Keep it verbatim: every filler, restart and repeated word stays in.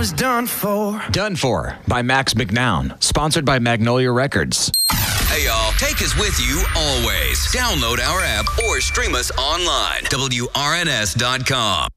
was done for. Done For by Max McNown. Sponsored by Magnolia Records. Hey, y'all. Take us with you always. Download our app or stream us online. W R N S dot com.